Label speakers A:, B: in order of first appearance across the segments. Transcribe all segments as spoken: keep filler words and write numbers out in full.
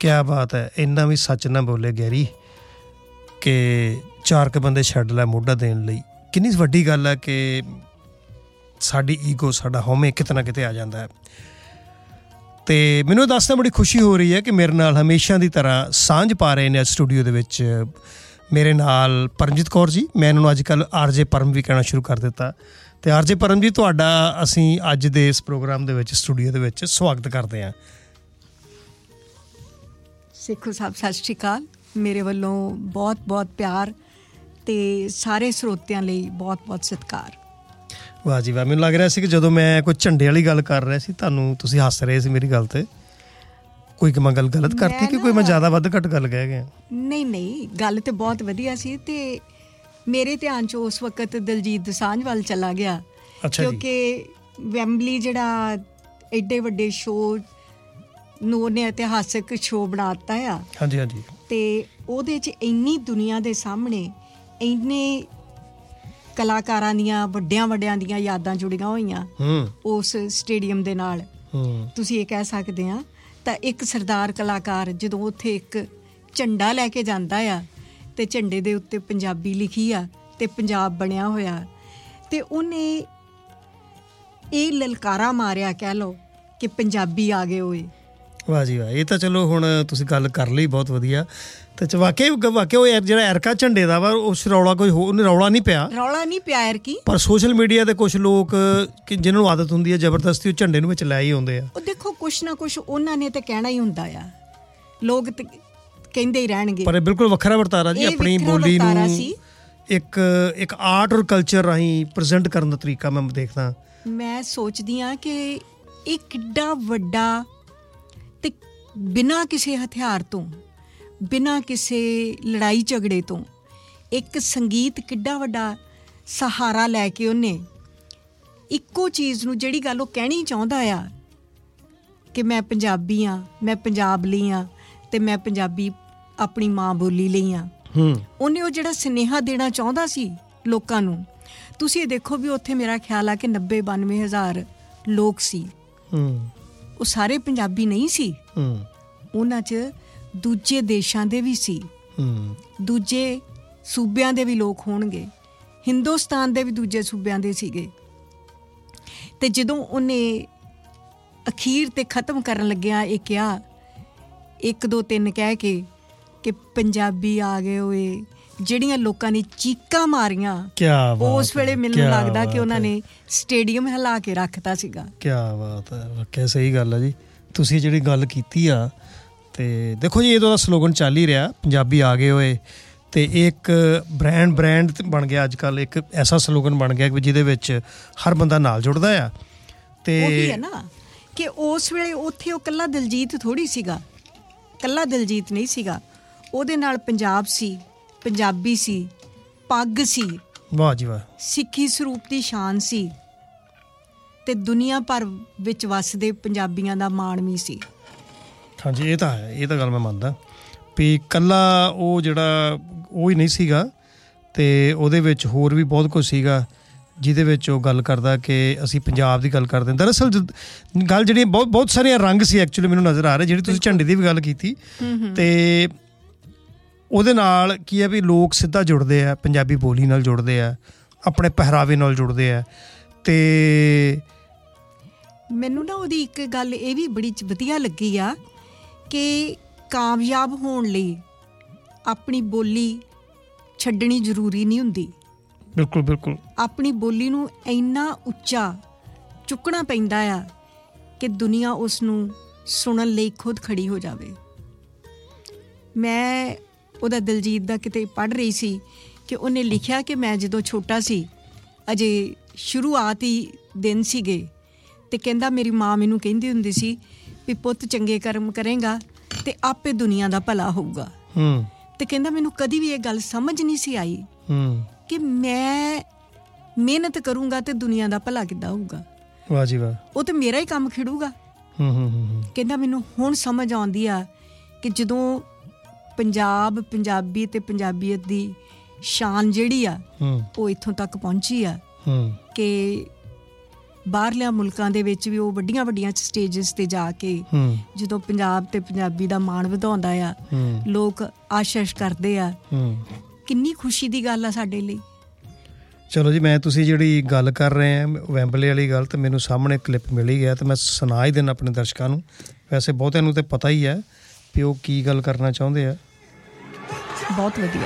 A: ਕਿਆ ਬਾਤ ਹੈ। ਇੰਨਾ ਵੀ ਸੱਚ ਨਾ ਬੋਲੇ ਗੈਰੀ ਕਿ ਚਾਰ ਕੁ ਬੰਦੇ ਛੱਡ ਲੈ ਮੋਢਾ ਦੇਣ ਲਈ। ਕਿੰਨੀ ਵੱਡੀ ਗੱਲ ਹੈ ਕਿ ਸਾਡੀ ਈਗੋ, ਸਾਡਾ ਹਉਮੈ ਕਿਤੇ ਨਾ ਕਿਤੇ ਆ ਜਾਂਦਾ ਹੈ। ਅਤੇ ਮੈਨੂੰ ਦੱਸਦਾ ਬੜੀ ਖੁਸ਼ੀ ਹੋ ਰਹੀ ਹੈ ਕਿ ਮੇਰੇ ਨਾਲ ਹਮੇਸ਼ਾ ਦੀ ਤਰ੍ਹਾਂ ਸਾਂਝ ਪਾ ਰਹੇ ਨੇ ਅੱਜ ਸਟੂਡੀਓ ਦੇ ਵਿੱਚ ਮੇਰੇ ਨਾਲ ਪਰਮਜੀਤ ਕੌਰ ਜੀ। ਮੈਂ ਇਹਨਾਂ ਨੂੰ ਅੱਜ ਕੱਲ੍ਹ ਆਰ ਜੇ ਪਰਮ ਵੀ ਕਹਿਣਾ ਸ਼ੁਰੂ ਕਰ ਦਿੱਤਾ। ਅਤੇ ਆਰ ਜੇ ਪਰਮ ਜੀ, ਤੁਹਾਡਾ ਅਸੀਂ ਅੱਜ ਦੇ ਇਸ ਪ੍ਰੋਗਰਾਮ ਦੇ ਵਿੱਚ ਸਟੂਡੀਓ ਦੇ ਵਿੱਚ ਸਵਾਗਤ ਕਰਦੇ ਹਾਂ।
B: ਸੇਖੋ ਸਾਹਿਬ ਸਤਿ ਸ਼੍ਰੀ ਅਕਾਲ। ਮੇਰੇ ਵੱਲੋਂ ਬਹੁਤ ਬਹੁਤ ਪਿਆਰ ਅਤੇ ਸਾਰੇ ਸਰੋਤਿਆਂ ਲਈ ਬਹੁਤ ਬਹੁਤ ਸਤਿਕਾਰ।
A: ਵਾਹ ਜੀ ਵਾਹ। ਮੈਨੂੰ ਲੱਗ ਰਿਹਾ ਸੀ ਕਿ ਜਦੋਂ ਮੈਂ ਕੋਈ ਝੰਡੇ ਵਾਲੀ ਗੱਲ ਕਰ ਰਿਹਾ ਸੀ ਤੁਹਾਨੂੰ ਤੁਸੀਂ ਹੱਸ ਰਹੇ ਸੀ ਮੇਰੀ ਗੱਲ 'ਤੇ। ਕੋਈ ਕਿ ਮੈਂ ਗੱਲ ਗਲਤ ਕਰਤੀ ਕਿ ਕੋਈ ਮੈਂ ਜ਼ਿਆਦਾ ਵੱਧ ਘੱਟ ਗੱਲ ਕਹਿ ਗਿਆ?
B: ਨਹੀਂ ਨਹੀਂ, ਗੱਲ ਤਾਂ ਬਹੁਤ ਵਧੀਆ ਸੀ ਅਤੇ ਮੇਰੇ ਧਿਆਨ 'ਚ ਉਸ ਵਕਤ ਦਿਲਜੀਤ ਦੋਸਾਂਝ ਵੱਲ ਚਲਾ ਗਿਆ।
A: ਅੱਛਾ।
B: ਕਿਉਂਕਿ ਵੈਂਬਲੀ ਜਿਹੜਾ ਐਡੇ ਵੱਡੇ ਸ਼ੋਅ ਨੂੰ ਉਹਨੇ ਇਤਿਹਾਸਿਕ ਸ਼ੋਅ ਬਣਾ ਦਿੱਤਾ ਆ।
A: ਹਾਂਜੀ ਹਾਂਜੀ।
B: ਅਤੇ ਉਹਦੇ 'ਚ ਇੰਨੀ ਦੁਨੀਆ ਦੇ ਸਾਹਮਣੇ ਇੰਨੇ ਕਲਾਕਾਰਾਂ ਦੀਆਂ ਵੱਡਿਆਂ ਵੱਡਿਆਂ ਦੀਆਂ ਯਾਦਾਂ ਜੁੜੀਆਂ ਹੋਈਆਂ ਉਸ ਸਟੇਡੀਅਮ ਦੇ ਨਾਲ। ਤੁਸੀਂ ਇਹ ਕਹਿ ਸਕਦੇ ਆ ਤਾਂ ਇੱਕ ਸਰਦਾਰ ਕਲਾਕਾਰ ਜਦੋਂ ਉੱਥੇ ਇੱਕ ਝੰਡਾ ਲੈ ਕੇ ਜਾਂਦਾ ਆ ਅਤੇ ਝੰਡੇ ਦੇ ਉੱਤੇ ਪੰਜਾਬੀ ਲਿਖੀ ਆ ਅਤੇ ਪੰਜਾਬ ਬਣਿਆ ਹੋਇਆ, ਅਤੇ ਉਹਨੇ ਇਹ ਲਲਕਾਰਾ ਮਾਰਿਆ ਕਹਿ ਲਓ ਕਿ ਪੰਜਾਬੀ ਆ ਗਏ ਹੋਏ।
A: ਵਾਹ ਜੀ ਵਾਹ। ਇਹ ਤਾਂ ਚਲੋ ਹੁਣ ਤੁਸੀਂ ਗੱਲ ਕਰ ਲਈ ਬਹੁਤ ਵਧੀਆ। ਅਤੇ ਵਾਕਈ ਵਾਕਿਆ ਉਹ ਜਿਹੜਾ ਐਰਕਾ ਝੰਡੇ ਦਾ ਵਾ ਉਸ ਰੌਲਾ ਕੋਈ ਹੋ ਉਹਨੇ ਰੌਲਾ ਨਹੀਂ ਪਿਆ
B: ਰੌਲਾ ਨਹੀਂ ਪਿਆ ਐਰਕੀ।
A: ਪਰ ਸੋਸ਼ਲ ਮੀਡੀਆ 'ਤੇ ਕੁਛ ਲੋਕ ਕਿ ਜਿਹਨਾਂ ਨੂੰ ਆਦਤ ਹੁੰਦੀ ਹੈ ਜ਼ਬਰਦਸਤੀ ਉਹ ਝੰਡੇ ਨੂੰ ਵਿੱਚ ਲੈ ਹੀ ਆਉਂਦੇ ਆ।
B: ਉਹ ਦੇਖੋ ਕੁਛ ਨਾ ਕੁਛ ਉਹਨਾਂ ਨੇ ਤਾਂ ਕਹਿਣਾ ਹੀ ਹੁੰਦਾ ਆ, ਲੋਕ ਤਾਂ ਕਹਿੰਦੇ ਹੀ ਰਹਿਣਗੇ। ਪਰ
A: ਇਹ ਬਿਲਕੁਲ ਵੱਖਰਾ ਵਰਤਾਰਾ ਜੀ, ਆਪਣੀ ਬੋਲੀ ਨੂੰ ਇੱਕ ਇੱਕ ਆਰਟ ਔਰ ਕਲਚਰ ਰਾਹੀਂ ਪ੍ਰਜੈਂਟ ਕਰਨ ਦਾ ਤਰੀਕਾ ਮੈਂ ਦੇਖਦਾ। ਮੈਂ
B: ਸੋਚਦੀ ਹਾਂ ਕਿ ਇਹ ਕਿੱਡਾ ਵੱਡਾ ਅਤੇ ਬਿਨਾਂ ਕਿਸੇ ਹਥਿਆਰ ਤੋਂ, ਬਿਨਾਂ ਕਿਸੇ ਲੜਾਈ ਝਗੜੇ ਤੋਂ ਇੱਕ ਸੰਗੀਤ ਕਿੱਡਾ ਵੱਡਾ ਸਹਾਰਾ ਲੈ ਕੇ ਉਹਨੇ ਇੱਕੋ ਚੀਜ਼ ਨੂੰ, ਜਿਹੜੀ ਗੱਲ ਉਹ ਕਹਿਣੀ ਚਾਹੁੰਦਾ ਆ ਕਿ ਮੈਂ ਪੰਜਾਬੀ ਹਾਂ, ਮੈਂ ਪੰਜਾਬ ਲਈ ਹਾਂ ਅਤੇ ਮੈਂ ਪੰਜਾਬੀ ਆਪਣੀ ਮਾਂ ਬੋਲੀ ਲਈ ਹਾਂ, ਉਹਨੇ ਉਹ ਜਿਹੜਾ ਸੁਨੇਹਾ ਦੇਣਾ ਚਾਹੁੰਦਾ ਸੀ ਲੋਕਾਂ ਨੂੰ। ਤੁਸੀਂ ਇਹ ਦੇਖੋ ਵੀ ਉੱਥੇ ਮੇਰਾ ਖਿਆਲ ਆ ਕਿ ਨੱਬੇ ਬਾਨਵੇਂ ਹਜ਼ਾਰ ਲੋਕ ਸੀ। ਉਹ ਸਾਰੇ ਪੰਜਾਬੀ ਨਹੀਂ ਸੀ, ਉਹਨਾਂ 'ਚ ਦੂਜੇ ਦੇਸ਼ਾਂ ਦੇ ਵੀ ਸੀ, ਦੂਜੇ ਸੂਬਿਆਂ ਦੇ ਵੀ ਲੋਕ ਹੋਣਗੇ, ਹਿੰਦੁਸਤਾਨ ਦੇ ਵੀ ਦੂਜੇ ਸੂਬਿਆਂ ਦੇ ਸੀਗੇ। ਅਤੇ ਜਦੋਂ ਉਹਨੇ ਅਖੀਰ 'ਤੇ ਖ਼ਤਮ ਕਰਨ ਲੱਗਿਆ ਇਹ ਕਿਹਾ ਇੱਕ ਦੋ ਤਿੰਨ ਕਹਿ ਕੇ ਕਿ ਪੰਜਾਬੀ ਆ ਗਏ ਹੋਏ, ਜਿਹੜੀਆਂ ਲੋਕਾਂ ਨੇ ਚੀਕਾਂ ਮਾਰੀਆਂ ਉਸ ਵੇਲੇ ਮੈਨੂੰ ਲੱਗਦਾ ਕਿ ਉਹਨਾਂ ਨੇ ਸਟੇਡੀਅਮ ਹਿਲਾ ਕੇ ਰੱਖਤਾ ਸੀਗਾ। ਕਿਆ
A: ਬਾਤ ਹੈ। ਵਾਕਿਆ ਸਹੀ ਗੱਲ ਹੈ ਜੀ। ਤੁਸੀਂ ਜਿਹੜੀ ਗੱਲ ਕੀਤੀ ਆ ਅਤੇ ਦੇਖੋ ਜੀ ਇਹਦਾ ਦਾ ਸਲੋਗਨ ਚੱਲ ਹੀ ਰਿਹਾ ਪੰਜਾਬੀ ਆ ਗਏ ਹੋਏ, ਅਤੇ ਇੱਕ ਬ੍ਰੈਂਡ ਬ੍ਰੈਂਡ ਬਣ ਗਿਆ ਅੱਜ ਕੱਲ੍ਹ। ਇੱਕ ਐਸਾ ਸਲੋਗਨ ਬਣ ਗਿਆ ਕਿ ਜਿਹਦੇ ਵਿੱਚ ਹਰ ਬੰਦਾ ਨਾਲ ਜੁੜਦਾ ਆ। ਅਤੇ
B: ਉਹੀ ਹੈ ਨਾ ਕਿ ਉਸ ਵੇਲੇ ਉੱਥੇ ਉਹ ਇਕੱਲਾ ਦਿਲਜੀਤ ਥੋੜ੍ਹੀ ਸੀਗਾ, ਇਕੱਲਾ ਦਿਲਜੀਤ ਨਹੀਂ ਸੀਗਾ, ਉਹਦੇ ਨਾਲ ਪੰਜਾਬ ਸੀ, ਪੰਜਾਬੀ ਸੀ, ਪੱਗ ਸੀ।
A: ਵਾਹ ਜੀ ਵਾਹ। ਸਿੱਖੀ
B: ਸਰੂਪ ਦੀ ਸ਼ਾਨ ਸੀ ਅਤੇ ਦੁਨੀਆ ਭਰ ਵਿੱਚ ਵੱਸਦੇ ਪੰਜਾਬੀਆਂ ਦਾ ਮਾਣ ਵੀ ਸੀ।
A: ਹਾਂਜੀ ਇਹ ਤਾਂ ਹੈ, ਇਹ ਤਾਂ ਗੱਲ ਮੈਂ ਮੰਨਦਾ ਵੀ ਇਕੱਲਾ ਉਹ ਜਿਹੜਾ ਉਹ ਹੀ ਨਹੀਂ ਸੀਗਾ, ਅਤੇ ਉਹਦੇ ਵਿੱਚ ਹੋਰ ਵੀ ਬਹੁਤ ਕੁਛ ਸੀਗਾ ਜਿਹਦੇ ਵਿੱਚ ਉਹ ਗੱਲ ਕਰਦਾ ਕਿ ਅਸੀਂ ਪੰਜਾਬ ਦੀ ਗੱਲ ਕਰਦੇ। ਦਰਅਸਲ ਗੱਲ ਜਿਹੜੀ ਬਹੁਤ ਬਹੁਤ ਸਾਰੀਆਂ ਰੰਗ ਸੀ ਐਕਚੁਅਲੀ ਮੈਨੂੰ ਨਜ਼ਰ ਆ ਰਹੇ, ਜਿਹੜੀ ਤੁਸੀਂ ਝੰਡੇ ਦੀ ਵੀ ਗੱਲ ਕੀਤੀ, ਅਤੇ ਉਹਦੇ ਨਾਲ ਕੀ ਹੈ ਵੀ ਲੋਕ ਸਿੱਧਾ ਜੁੜਦੇ ਆ, ਪੰਜਾਬੀ ਬੋਲੀ ਨਾਲ ਜੁੜਦੇ ਆ, ਆਪਣੇ ਪਹਿਰਾਵੇ ਨਾਲ ਜੁੜਦੇ ਆ। ਅਤੇ
B: ਮੈਨੂੰ ਨਾ ਉਹਦੀ ਇੱਕ ਗੱਲ ਇਹ ਵੀ ਬੜੀ ਵਧੀਆ ਲੱਗੀ ਆ ਕਿ ਕਾਮਯਾਬ ਹੋਣ ਲਈ ਆਪਣੀ ਬੋਲੀ ਛੱਡਣੀ ਜ਼ਰੂਰੀ ਨਹੀਂ ਹੁੰਦੀ।
A: ਬਿਲਕੁਲ ਬਿਲਕੁਲ।
B: ਆਪਣੀ ਬੋਲੀ ਨੂੰ ਇੰਨਾ ਉੱਚਾ ਚੁੱਕਣਾ ਪੈਂਦਾ ਆ ਕਿ ਦੁਨੀਆ ਉਸ ਨੂੰ ਸੁਣਨ ਲਈ ਖੁਦ ਖੜੀ ਹੋ ਜਾਵੇ। ਮੈਂ ਉਹਦਾ ਦਿਲਜੀਤ ਦਾ ਕਿਤੇ ਪੜ੍ਹ ਰਹੀ ਸੀ ਕਿ ਉਹਨੇ ਲਿਖਿਆ ਕਿ ਮੈਂ ਜਦੋਂ ਛੋਟਾ ਸੀ, ਅਜੇ ਸ਼ੁਰੂਆਤ ਹੀ ਦਿਨ ਸੀਗੇ, ਅਤੇ ਕਹਿੰਦਾ ਮੇਰੀ ਮਾਂ ਮੈਨੂੰ ਕਹਿੰਦੀ ਹੁੰਦੀ ਸੀ ਵੀ ਪੁੱਤ ਚੰਗੇ ਕਰਮ ਕਰੇਂਗਾ ਅਤੇ ਆਪੇ ਦੁਨੀਆ ਦਾ ਭਲਾ ਹੋਊਗਾ। ਅਤੇ ਕਹਿੰਦਾ ਮੈਨੂੰ ਕਦੀ ਵੀ ਇਹ ਗੱਲ ਸਮਝ ਨਹੀਂ ਸੀ ਆਈ ਕਿ ਮੈਂ ਮਿਹਨਤ ਕਰੂੰਗਾ ਅਤੇ ਦੁਨੀਆ ਦਾ ਭਲਾ ਕਿੱਦਾਂ ਹੋਊਗਾ।
A: ਵਾਹ ਜੀ ਵਾਹ।
B: ਉਹ ਤਾਂ ਮੇਰਾ ਹੀ ਕੰਮ ਖਿੜੂਗਾ। ਕਹਿੰਦਾ ਮੈਨੂੰ ਹੁਣ ਸਮਝ ਆਉਂਦੀ ਆ ਕਿ ਜਦੋਂ ਪੰਜਾਬ, ਪੰਜਾਬੀ ਅਤੇ ਪੰਜਾਬੀਅਤ ਦੀ ਸ਼ਾਨ ਜਿਹੜੀ ਆ ਉਹ ਇੱਥੋਂ ਤੱਕ ਪਹੁੰਚੀ ਆ ਕਿ ਬਾਹਰਲਿਆਂ ਮੁਲਕਾਂ ਦੇ ਵਿੱਚ ਵੀ ਉਹ ਵੱਡੀਆਂ ਵੱਡੀਆਂ ਸਟੇਜਸ ਤੇ ਜਾ ਕੇ ਜਦੋਂ ਪੰਜਾਬ ਤੇ ਪੰਜਾਬੀ ਦਾ ਮਾਣ ਵਧਾਉਂਦਾ ਆ, ਲੋਕ ਆਸ਼ੀਸ਼ ਕਰਦੇ ਆ, ਕਿੰਨੀ ਖੁਸ਼ੀ ਦੀ ਗੱਲ ਆ ਸਾਡੇ ਲਈ।
A: ਚਲੋ ਜੀ, ਮੈਂ ਤੁਸੀਂ ਜਿਹੜੀ ਗੱਲ ਕਰ ਰਹੇ ਆ ਵੈਂਬਲੇ ਵਾਲੀ ਗੱਲ, ਤਾਂ ਮੈਨੂੰ ਸਾਹਮਣੇ ਕਲਿੱਪ ਮਿਲ ਹੀ ਗਿਆ ਤੇ ਮੈਂ ਸੁਣਾ ਹੀ ਦੇਣਾ ਆਪਣੇ ਦਰਸ਼ਕਾਂ ਨੂੰ। ਵੈਸੇ ਬਹੁਤਿਆਂ ਨੂੰ ਤਾਂ ਪਤਾ ਹੀ ਹੈ ਵੀ ਉਹ ਕੀ ਗੱਲ ਕਰਨਾ ਚਾਹੁੰਦੇ ਆ।
B: ਬਹੁਤ ਵਧੀਆ।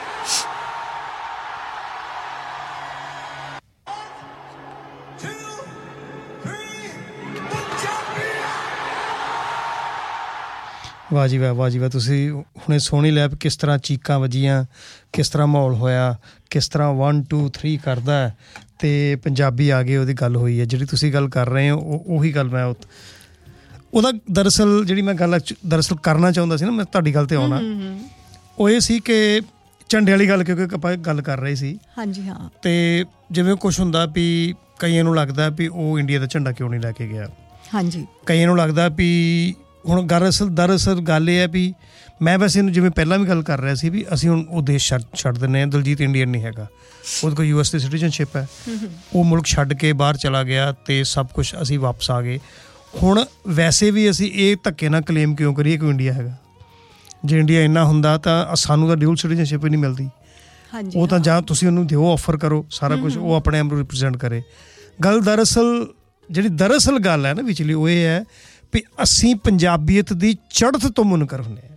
A: ਵਾਹ ਜੀ ਵਾਹ, ਵਾਹ ਜੀ ਵਾਹ। ਤੁਸੀਂ ਹੁਣੇ ਸੁਣ ਹੀ ਲਿਆ ਵੀ ਕਿਸ ਤਰ੍ਹਾਂ ਚੀਕਾਂ ਵੱਜੀਆਂ, ਕਿਸ ਤਰ੍ਹਾਂ ਮਾਹੌਲ ਹੋਇਆ, ਕਿਸ ਤਰ੍ਹਾਂ ਵਨ ਟੂ ਥਰੀ ਕਰਦਾ ਅਤੇ ਪੰਜਾਬੀ ਆ ਗਏ, ਉਹਦੀ ਗੱਲ ਹੋਈ ਹੈ। ਜਿਹੜੀ ਤੁਸੀਂ ਗੱਲ ਕਰ ਰਹੇ ਹੋ ਉਹ ਉਹੀ ਗੱਲ ਮੈਂ ਉਹਦਾ ਦਰਅਸਲ ਜਿਹੜੀ ਮੈਂ ਗੱਲ ਦਰਅਸਲ ਕਰਨਾ ਚਾਹੁੰਦਾ ਸੀ ਨਾ, ਮੈਂ ਤੁਹਾਡੀ ਗੱਲ 'ਤੇ ਆਉਣਾ, ਉਹ ਇਹ ਸੀ ਕਿ ਝੰਡੇ ਵਾਲੀ ਗੱਲ, ਕਿਉਂਕਿ ਆਪਾਂ ਗੱਲ ਕਰ ਰਹੇ ਸੀ।
B: ਹਾਂਜੀ ਹਾਂ।
A: ਅਤੇ ਜਿਵੇਂ ਕੁਛ ਹੁੰਦਾ ਵੀ ਕਈਆਂ ਨੂੰ ਲੱਗਦਾ ਵੀ ਉਹ ਇੰਡੀਆ ਦਾ ਝੰਡਾ ਕਿਉਂ ਨਹੀਂ ਲੈ ਕੇ ਗਿਆ।
B: ਹਾਂਜੀ। ਕਈਆਂ
A: ਨੂੰ ਲੱਗਦਾ ਵੀ ਹੁਣ ਦਰਅਸਲ ਦਰਅਸਲ ਗੱਲ ਇਹ ਹੈ ਵੀ ਮੈਂ ਵੈਸੇ ਇਹਨੂੰ ਜਿਵੇਂ ਪਹਿਲਾਂ ਵੀ ਗੱਲ ਕਰ ਰਿਹਾ ਸੀ ਵੀ ਅਸੀਂ ਹੁਣ ਉਹ ਦੇਸ਼ ਛੱਡ ਛੱਡ ਦਿੰਦੇ ਹਾਂ। ਦਲਜੀਤ ਇੰਡੀਅਨ ਨਹੀਂ ਹੈਗਾ, ਉਹਦੇ ਕੋਲ ਯੂ ਐਸ ਦੀ ਸਿਟੀਜ਼ਨਸ਼ਿਪ ਹੈ, ਉਹ ਮੁਲਕ ਛੱਡ ਕੇ ਬਾਹਰ ਚਲਾ ਗਿਆ ਅਤੇ ਸਭ ਕੁਛ ਅਸੀਂ ਵਾਪਸ ਆ ਗਏ। ਹੁਣ ਵੈਸੇ ਵੀ ਅਸੀਂ ਇਹ ਧੱਕੇ ਨਾਲ ਕਲੇਮ ਕਿਉਂ ਕਰੀਏ ਕਿ ਇੰਡੀਆ ਹੈਗਾ। ਜੇ ਇੰਡੀਆ ਇੰਨਾ ਹੁੰਦਾ ਤਾਂ ਸਾਨੂੰ ਤਾਂ ਡਿਊਲ ਸਿਟੀਜ਼ਨਸ਼ਿਪ ਹੀ ਨਹੀਂ ਮਿਲਦੀ। ਉਹ ਤਾਂ ਜਾਂ ਤੁਸੀਂ ਉਹਨੂੰ ਦਿਓ, ਆਫਰ ਕਰੋ ਸਾਰਾ ਕੁਛ, ਉਹ ਆਪਣੇ ਆਪ ਨੂੰ ਰਿਪਰੈਜ਼ੈਂਟ ਕਰੇ। ਗੱਲ ਦਰਅਸਲ ਜਿਹੜੀ ਦਰਅਸਲ ਗੱਲ ਹੈ ਨਾ ਵਿਚਲੀ, ਉਹ ਇਹ ਹੈ ਵੀ ਅਸੀਂ ਪੰਜਾਬੀਅਤ ਦੀ ਚੜ੍ਹਤ ਤੋਂ ਮੁਨਕਰ ਹੁੰਦੇ ਹਾਂ।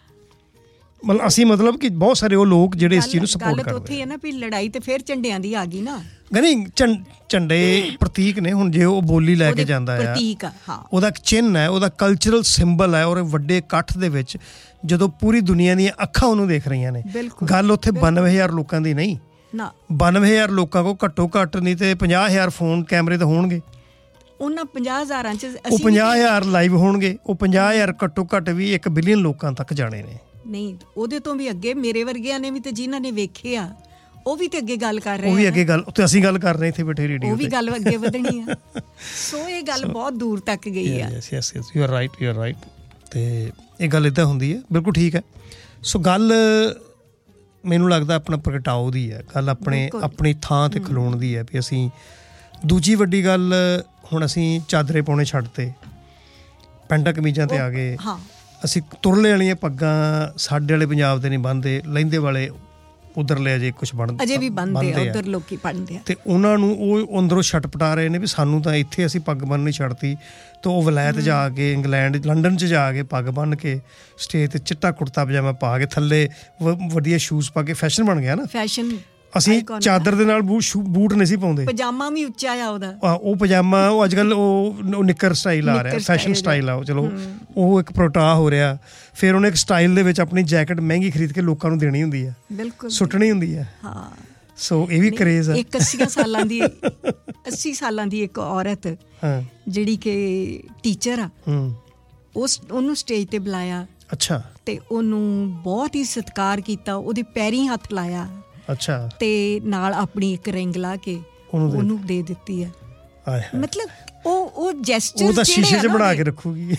A: ਮਤਲਬ ਅਸੀਂ ਮਤਲਬ ਕਿ ਬਹੁਤ ਸਾਰੇ ਉਹ ਲੋਕ ਜਿਹੜੇ ਇਸ ਚੀਜ਼ ਨੂੰ ਸਪੋਰਟ ਕਰਦੇ।
B: ਗੱਲ ਉੱਥੇ ਹੈ ਨਾ ਵੀ ਲੜਾਈ ਤੇ ਫਿਰ ਝੰਡਿਆਂ ਦੀ ਆ ਗਈ ਨਾ।
A: ਨਹੀਂ, ਝੰਡੇ ਪ੍ਰਤੀਕ ਨੇ। ਹੁਣ ਜੇ ਉਹ ਬੋਲੀ ਲੈ ਕੇ ਜਾਂਦਾ ਆ,
B: ਪ੍ਰਤੀਕ ਆ, ਹਾਂ,
A: ਉਹਦਾ ਇੱਕ ਚਿੰਨ੍ਹ ਹੈ, ਉਹਦਾ ਕਲਚਰਲ ਸਿੰਬਲ ਹੈ। ਔਰ ਵੱਡੇ ਇਕੱਠ ਦੇ ਵਿੱਚ ਜਦੋਂ ਪੂਰੀ ਦੁਨੀਆ ਦੀਆਂ ਅੱਖਾਂ ਉਹਨੂੰ ਦੇਖ ਰਹੀਆਂ ਨੇ, ਗੱਲ ਉੱਥੇ ਬਾਨਵੇਂ ਹਜ਼ਾਰ ਲੋਕਾਂ ਦੀ ਨਹੀਂ ਨਾ। ਬਾਨਵੇਂ ਹਜ਼ਾਰ ਲੋਕਾਂ ਕੋਲ ਘੱਟੋ ਘੱਟ ਨਹੀਂ ਤੇ ਪੰਜਾਹ ਹਜ਼ਾਰ ਫੋਨ ਕੈਮਰੇ ਤਾਂ ਹੋਣਗੇ।
B: ਉਹਨਾਂ ਪੰਜਾਹ ਹਜ਼ਾਰਾਂ 'ਚ
A: ਉਹ ਪੰਜਾਹ ਹਜ਼ਾਰ ਲਾਈਵ ਹੋਣਗੇ। ਉਹ ਪੰਜਾਹ ਹਜ਼ਾਰ ਘੱਟੋ ਘੱਟ ਵੀ ਇੱਕ ਬਿਲੀਅਨ ਲੋਕਾਂ ਤੱਕ ਜਾਣੇ ਨੇ।
B: ਨਹੀਂ, ਉਹਦੇ ਤੋਂ ਵੀ ਅੱਗੇ ਮੇਰੇ ਵਰਗਿਆਂ ਨੇ ਵੀ ਤੇ ਜਿਨ੍ਹਾਂ ਨੇ ਵੇਖੇ ਆ, ਉਹ ਵੀ ਤੇ ਅੱਗੇ ਗੱਲ ਕਰ ਰਹੇ ਆ।
A: ਉਹ ਵੀ ਅੱਗੇ ਗੱਲ, ਉੱਥੇ ਅਸੀਂ ਗੱਲ ਕਰ ਰਹੇ ਇੱਥੇ ਬੈਠੇ ਰੇਡੀਓ,
B: ਉਹ ਵੀ ਗੱਲ ਅੱਗੇ ਵਧਣੀ ਆ। ਸੋ ਇਹ ਗੱਲ ਬਹੁਤ ਦੂਰ ਤੱਕ ਗਈ ਆ।
A: Yes yes you are right, you are right. ਅਤੇ ਇਹ ਗੱਲ ਇੱਦਾਂ ਹੁੰਦੀ ਹੈ, ਬਿਲਕੁਲ ਠੀਕ ਹੈ। ਸੋ ਗੱਲ ਮੈਨੂੰ ਲੱਗਦਾ ਆਪਣਾ ਪ੍ਰਗਟਾਓ ਦੀ ਹੈ, ਗੱਲ ਆਪਣੇ ਆਪਣੀ ਥਾਂ 'ਤੇ ਖਲੋਣ ਦੀ ਹੈ ਵੀ ਅਸੀਂ। ਦੂਜੀ ਵੱਡੀ ਗੱਲ, ਹੁਣ ਅਸੀਂ ਚਾਦਰੇ ਪਾਉਣੇ ਛੱਡਤੇ, ਪੈਂਟਾਂ ਕਮੀਜ਼ਾਂ 'ਤੇ ਆ ਗਏ। ਅਸੀਂ ਤੁਰਲੇ ਵਾਲੀਆਂ ਪੱਗਾਂ ਸਾਡੇ ਵਾਲੇ ਪੰਜਾਬ ਦੇ ਨਹੀਂ ਬੰਨ੍ਹਦੇ, ਲਹਿੰਦੇ ਵਾਲੇ ਉਧਰਲੇ ਅਜੇ ਕੁਛ ਬਣ
B: ਅਜੇ ਵੀ ਬੰਨ੍ਹਦੇ ਆ, ਉੱਧਰ ਲੋਕੀ ਬੰਨ੍ਹਦੇ ਆ।
A: ਅਤੇ ਉਹਨਾਂ ਨੂੰ ਉਹ ਅੰਦਰੋਂ ਛਟਪਟਾ ਰਹੇ ਨੇ ਵੀ ਸਾਨੂੰ ਤਾਂ ਇੱਥੇ ਅਸੀਂ ਪੱਗ ਬੰਨ੍ਹਣੀ ਛੱਡਤੀ। ਅਤੇ ਉਹ ਵਲਾਇਤ ਜਾ ਕੇ, ਇੰਗਲੈਂਡ, ਲੰਡਨ 'ਚ ਜਾ ਕੇ ਪੱਗ ਬੰਨ੍ਹ ਕੇ ਸਟੇਜ 'ਤੇ ਚਿੱਟਾ ਕੁੜਤਾ ਪਜਾਮਾ ਪਾ ਕੇ, ਥੱਲੇ ਵਧੀਆ ਸ਼ੂਜ਼ ਪਾ ਕੇ ਫੈਸ਼ਨ ਬਣ ਗਿਆ ਨਾ।
B: ਫੈਸ਼ਨ।
A: ਅਸੀਂ ਚਾਦਰ ਦੇ ਨਾਲ ਬੂਟ ਬੂਟ ਨਹੀਂ ਸੀ ਪਾਉਂਦੇ।
B: ਪਜਾਮਾ ਵੀ ਉੱਚਾ ਆ ਉਹਦਾ।
A: ਉਹ ਪਜਾਮਾ, ਉਹ ਅੱਜ ਕੱਲ੍ਹ ਉਹ ਨਿੱਕਰ ਸਟਾਈਲ ਆ ਰਿਹਾ, ਫੈਸ਼ਨ ਸਟਾਈਲ ਆ ਉਹ। ਚਲੋ ਉਹ ਇੱਕ ਪ੍ਰੋਟਾ ਹੋ ਰਿਹਾ। ਫਿਰ ਉਹਨੇ ਇੱਕ ਸਟਾਈਲ ਦੇ ਵਿੱਚ ਆਪਣੀ ਜੈਕਟ ਮਹਿੰਗੀ ਖਰੀਦ ਕੇ ਲੋਕਾਂ ਨੂੰ ਦੇਣੀ ਹੁੰਦੀ ਹੈ, ਬਿਲਕੁਲ ਸੁੱਟਣੀ ਹੁੰਦੀ ਹੈ। ਹਾਂ, ਸੋ ਇਹ ਵੀ ਕਰੇਜ਼ ਹੈ।
B: ਇੱਕ ਅੱਸੀ ਸਾਲਾਂ ਦੀ ਅੱਸੀ ਸਾਲਾਂ ਦੀ ਇੱਕ ਔਰਤ ਜਿਹੜੀ ਕਿ ਟੀਚਰ ਆ, ਉਸ ਉਹਨੂੰ ਸਟੇਜ 'ਤੇ ਬੁਲਾਇਆ। ਅੱਛਾ। ਅਤੇ ਉਹਨੂੰ ਬਹੁਤ ਹੀ ਸਤਿਕਾਰ ਕੀਤਾ, ਉਹਦੇ ਪੈਰੀਂ ਹੱਥ ਲਾਇਆ। ਅੱਛਾ। ਤੇ ਨਾਲ ਆਪਣੀ ਇੱਕ ਰਿੰਗ ਲਾ ਕੇ ਉਹਨੂੰ ਦੇ ਦਿੱਤੀ ਹੈ। ਮਤਲਬ ਉਹ ਉਹ ਜੈਸਚਰ
A: ਉਹਦਾ ਸ਼ੀਸ਼ੇ 'ਚ ਬਣਾ ਕੇ ਰੱਖੂਗੀ।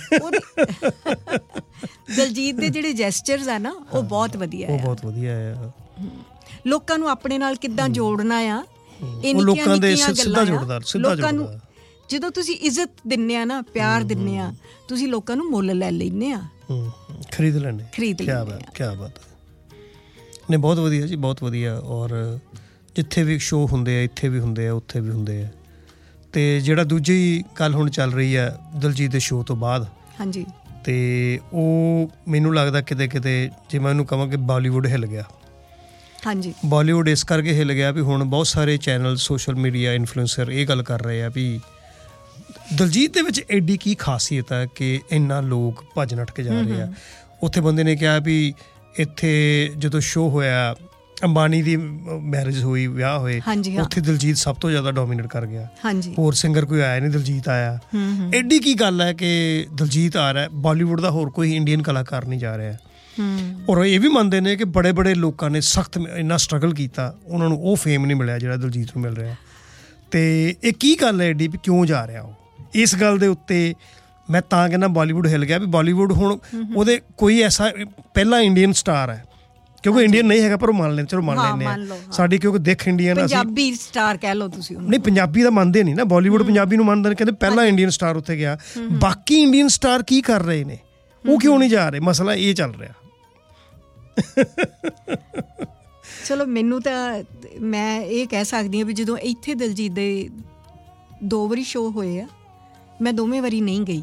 B: ਦਲਜੀਤ ਦੇ ਜਿਹੜੇ ਜੈਸਚਰਸ ਆ ਨਾ, ਉਹ ਬਹੁਤ ਵਧੀਆ,
A: ਉਹ ਬਹੁਤ ਵਧੀਆ ਆ।
B: ਲੋਕਾਂ ਨੂੰ ਆਪਣੇ ਨਾਲ ਕਿੱਦਾਂ ਜੋੜਨਾ ਆ, ਇਹ
A: ਲੋਕਾਂ ਦੇ ਸਿੱਧਾ ਜੋੜਦਾ
B: ਲੋਕਾਂ ਨੂੰ। ਜਦੋਂ ਤੁਸੀਂ ਇੱਜ਼ਤ ਦਿੰਦੇ ਆ ਨਾ, ਪਿਆਰ ਦਿੰਦੇ ਆ, ਤੁਸੀਂ ਲੋਕਾਂ ਨੂੰ ਮੁੱਲ ਲੈ ਲੈਂਦੇ ਆ,
A: ਖਰੀਦ ਲੈਂਦੇ।
B: ਖਰੀਦ
A: ਕਿਆ ਬਾਤ, ਕਿਆ ਬਾਤ। ਨਹੀਂ, ਬਹੁਤ ਵਧੀਆ ਜੀ, ਬਹੁਤ ਵਧੀਆ। ਔਰ ਜਿੱਥੇ ਵੀ ਸ਼ੋਅ ਹੁੰਦੇ ਆ, ਇੱਥੇ ਵੀ ਹੁੰਦੇ ਆ, ਉੱਥੇ ਵੀ ਹੁੰਦੇ ਆ। ਅਤੇ ਜਿਹੜਾ ਦੂਜੀ ਗੱਲ ਹੁਣ ਚੱਲ ਰਹੀ ਹੈ ਦਲਜੀਤ ਦੇ ਸ਼ੋਅ ਤੋਂ ਬਾਅਦ, ਹਾਂਜੀ, ਅਤੇ ਉਹ ਮੈਨੂੰ ਲੱਗਦਾ ਕਿਤੇ ਕਿਤੇ ਜੇ ਮੈਂ ਉਹਨੂੰ ਕਹਾਂ ਕਿ ਬਾਲੀਵੁੱਡ ਹਿੱਲ ਗਿਆ। ਹਾਂਜੀ, ਬਾਲੀਵੁੱਡ ਇਸ ਕਰਕੇ ਹਿੱਲ ਗਿਆ ਵੀ ਹੁਣ ਬਹੁਤ ਸਾਰੇ ਚੈਨਲ, ਸੋਸ਼ਲ ਮੀਡੀਆ ਇਨਫਲੂਐਂਸਰ ਇਹ ਗੱਲ ਕਰ ਰਹੇ ਆ ਵੀ ਦਲਜੀਤ ਦੇ ਵਿੱਚ ਐਡੀ ਕੀ ਖਾਸੀਅਤ ਹੈ ਕਿ ਇੰਨਾ ਲੋਕ ਭੱਜ ਨੱਠ ਕੇ ਜਾ ਰਹੇ ਆ। ਉੱਥੇ ਬੰਦੇ ਨੇ ਕਿਹਾ ਵੀ ਇੱਥੇ ਜਦੋਂ ਸ਼ੋਅ ਹੋਇਆ, ਅੰਬਾਨੀ ਦੀ ਮੈਰਿਜ ਹੋਈ, ਵਿਆਹ ਹੋਏ, ਉੱਥੇ ਦਲਜੀਤ ਸਭ ਤੋਂ ਜ਼ਿਆਦਾ ਡੋਮੀਨੇਟ ਕਰ ਗਿਆ। ਹੋਰ ਸਿੰਗਰ ਕੋਈ ਆਇਆ ਨਹੀਂ, ਦਲਜੀਤ ਆਇਆ। ਐਡੀ ਕੀ ਗੱਲ ਹੈ ਕਿ ਦਲਜੀਤ ਆ ਰਿਹਾ, ਬਾਲੀਵੁੱਡ ਦਾ ਹੋਰ ਕੋਈ ਇੰਡੀਅਨ ਕਲਾਕਾਰ ਨਹੀਂ ਜਾ ਰਿਹਾ। ਔਰ ਇਹ ਵੀ ਮੰਨਦੇ ਨੇ ਕਿ ਬੜੇ ਬੜੇ ਲੋਕਾਂ ਨੇ ਸਖਤ ਇੰਨਾ ਸਟਰਗਲ ਕੀਤਾ, ਉਹਨਾਂ ਨੂੰ ਉਹ ਫੇਮ ਨਹੀਂ ਮਿਲਿਆ ਜਿਹੜਾ ਦਲਜੀਤ ਨੂੰ ਮਿਲ ਰਿਹਾ। ਅਤੇ ਇਹ ਕੀ ਗੱਲ ਹੈ ਐਡੀ ਵੀ ਕਿਉਂ ਜਾ ਰਿਹਾ ਉਹ? ਇਸ ਗੱਲ ਦੇ ਉੱਤੇ ਮੈਂ ਤਾਂ ਕਹਿੰਦਾ ਬਾਲੀਵੁੱਡ ਹਿੱਲ ਗਿਆ ਵੀ ਬਾਲੀਵੁੱਡ ਹੁਣ ਉਹਦੇ ਕੋਈ ਐਸਾ ਪਹਿਲਾ ਇੰਡੀਅਨ ਸਟਾਰ ਹੈ ਕਿਉਂਕਿ ਇੰਡੀਅਨ ਨਹੀਂ ਹੈਗਾ ਪਰ ਉਹ ਮੰਨ ਲੈਂਦੇ, ਚਲੋ ਮੰਨ ਲੈਂਦੇ
B: ਮੰਨ ਲਓ,
A: ਆ ਸਾਡੀ, ਕਿਉਂਕਿ ਦੇਖ ਇੰਡੀਅਨ ਅਸੀਂ
B: ਪੰਜਾਬੀ ਸਟਾਰ ਕਹਿ ਲਓ ਤੁਸੀਂ ਉਹਨੂੰ।
A: ਨਹੀਂ, ਪੰਜਾਬੀ ਦਾ ਮੰਨਦੇ ਨਹੀਂ ਨਾ, ਬਾਲੀਵੁੱਡ ਪੰਜਾਬੀ ਨੂੰ ਮੰਨਦੇ ਨੇ, ਕਹਿੰਦੇ ਪਹਿਲਾ ਇੰਡੀਅਨ ਸਟਾਰ ਉੱਥੇ ਗਿਆ। ਬਾਕੀ ਇੰਡੀਅਨ ਸਟਾਰ ਕੀ ਕਰ ਰਹੇ ਨੇ, ਉਹ ਕਿਉਂ ਨਹੀਂ ਜਾ ਰਹੇ, ਮਸਲਾ ਇਹ ਚੱਲ ਰਿਹਾ।
B: ਚਲੋ ਮੈਨੂੰ ਤਾਂ, ਮੈਂ ਇਹ ਕਹਿ ਸਕਦੀ ਹਾਂ ਵੀ ਜਦੋਂ ਇੱਥੇ ਦਿਲਜੀਤ ਦੇ ਦੋ ਵਾਰੀ ਸ਼ੋਅ ਹੋਏ ਆ, ਮੈਂ ਦੋਵੇਂ ਵਾਰੀ ਨਹੀਂ ਗਈ।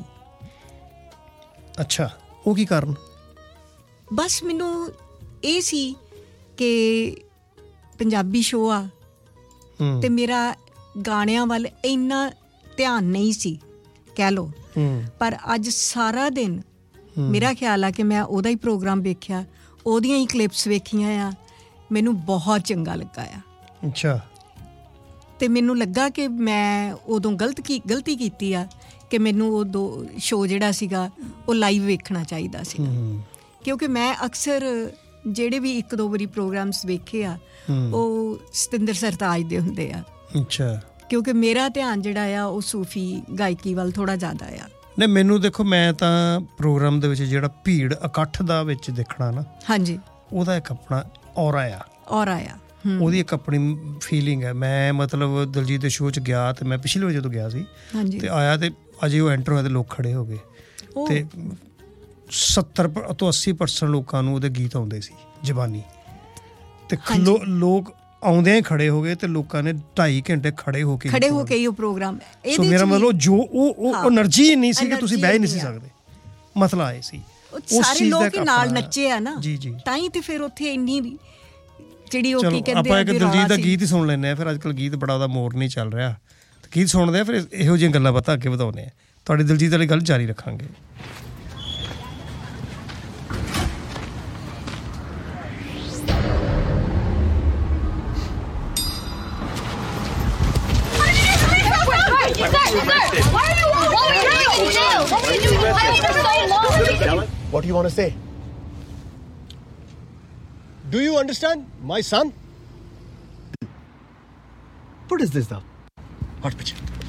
A: ਅੱਛਾ, ਉਹ ਕੀ ਕਾਰਨ?
B: ਬਸ ਮੈਨੂੰ ਇਹ ਸੀ ਕਿ ਪੰਜਾਬੀ ਸ਼ੋਅ ਆ ਤੇ ਮੇਰਾ ਗਾਣਿਆਂ ਵੱਲ ਇੰਨਾ ਧਿਆਨ ਨਹੀਂ ਸੀ ਕਹਿ ਲਓ। ਪਰ ਅੱਜ ਸਾਰਾ ਦਿਨ ਮੇਰਾ ਖਿਆਲ ਆ ਕਿ ਮੈਂ ਉਹਦਾ ਹੀ ਪ੍ਰੋਗਰਾਮ ਵੇਖਿਆ, ਉਹਦੀਆਂ ਹੀ ਕਲਿੱਪਸ ਵੇਖੀਆਂ ਆ, ਮੈਨੂੰ ਬਹੁਤ ਚੰਗਾ ਲੱਗਾ ਆ।
A: ਅੱਛਾ।
B: ਤੇ ਮੈਨੂੰ ਲੱਗਾ ਕਿ ਮੈਂ ਉਦੋਂ ਗਲਤ ਕੀ ਗਲਤੀ ਕੀਤੀ ਆ ਕਿ ਮੈਨੂੰ ਉਹ ਦੋ ਸ਼ੋਅ ਜਿਹੜਾ ਸੀਗਾ ਉਹ ਲਾਈਵ ਵੇਖਣਾ ਚਾਹੀਦਾ ਸੀ, ਕਿਉਂਕਿ ਮੈਂ ਅਕਸਰ ਜਿਹੜੇ ਵੀ ਇੱਕ ਦੋ ਵਾਰੀ ਪ੍ਰੋਗਰਾਮਸ ਵੇਖੇ ਆ ਉਹ ਸਤਿੰਦਰ ਸਰਤਾਜ ਦੇ ਹੁੰਦੇ ਆ।
A: ਅੱਛਾ।
B: ਕਿਉਂਕਿ ਮੇਰਾ ਧਿਆਨ ਜਿਹੜਾ ਆ ਉਹ ਸੂਫੀ ਗਾਇਕੀ ਵੱਲ ਥੋੜ੍ਹਾ ਜ਼ਿਆਦਾ ਆ।
A: ਨਹੀਂ, ਮੈਨੂੰ ਦੇਖੋ, ਮੈਂ ਤਾਂ ਪ੍ਰੋਗਰਾਮ ਦੇ ਵਿੱਚ ਜਿਹੜਾ ਭੀੜ ਇਕੱਠ ਦਾ ਵਿੱਚ ਦੇਖਣਾ ਨਾ, ਹਾਂਜੀ, ਉਹਦਾ ਇੱਕ ਆਪਣਾ ਔਰਾ ਆ, ਔਰਾ ਆ, ਉਹਦੀ ਇੱਕ ਆਪਣੀ ਫੀਲਿੰਗ ਹੈ। ਮੈਂ ਮਤਲਬ ਦਿਲਜੀਤ ਦੇ ਸ਼ੋਅ 'ਚ ਗਿਆ ਤੇ ਮੈਂ ਪਿਛਲੇ ਵਜੇ ਜਦੋਂ ਗਿਆ ਸੀ ਤੇ ਆਇਆ ਤੇ ਅਜੇ ਉਹ ਐਂਟਰ ਹੋਇਆ ਤੇ ਲੋਕ ਖੜੇ ਹੋ ਗਏ ਤੇ ਸੱਤਰ ਤੋਂ ਅੱਸੀ ਪਰਸੈਂਟ ਲੋਕਾਂ ਨੂੰ ਉਹਦੇ ਗੀਤ ਆਉਂਦੇ ਸੀ ਜ਼ਬਾਨੀ, ਤੇ ਲੋਕ ਆਉਂਦਿਆਂ ਹੀ ਖੜੇ ਹੋ ਗਏ ਤੇ ਲੋਕਾਂ ਨੇ ਢਾਈ ਘੰਟੇ ਖੜੇ ਹੋ ਕੇ
B: ਖੜੇ ਹੋ ਕੇ ਹੀ ਉਹ ਪ੍ਰੋਗਰਾਮ।
A: ਸੋ ਮੇਰਾ ਮਤਲਬ ਜੋ ਉਹ એનર્ਜੀ ਨਹੀਂ ਸੀ ਕਿ ਤੁਸੀਂ ਬਹਿ ਨਹੀਂ ਸੀ ਸਕਦੇ, ਮਸਲਾ ਇਹ ਸੀ।
B: ਸਾਰੇ ਲੋਕ ਹੀ ਨਾਲ ਨੱਚੇ ਆ ਨਾ, ਤਾਂ ਹੀ ਤੇ ਫਿਰ ਉੱਥੇ ਇੰਨੀ ਜਿਹੜੀ ਉਹ ਕੀ ਕਹਿੰਦੇ ਆ,
A: ਆਪਾਂ ਇੱਕ ਦਿਲਜੀਤ ਦਾ ਗੀਤ ਹੀ ਸੁਣ ਲੈਂਦੇ ਆ। ਫਿਰ ਅੱਜ ਕੱਲ੍ਹ ਗੀਤ ਬੜਾ ਉਹਦਾ ਮੋੜ ਨਹੀਂ ਚੱਲ ਰਿਹਾ, ਗੀਤ ਸੁਣਦੇ ਆ, ਫਿਰ ਇਹੋ ਜਿਹੀਆਂ ਗੱਲਾਂ ਬਾਤਾਂ ਅੱਗੇ ਵਧਾਉਂਦੇ ਆ। ਤੁਹਾਡੀ ਦਿਲਜੀਤ ਵਾਲੀ ਗੱਲ ਜਾਰੀ ਰੱਖਾਂਗੇ।
C: What do you want to say? Do you understand, my son? What is this, though? What picture?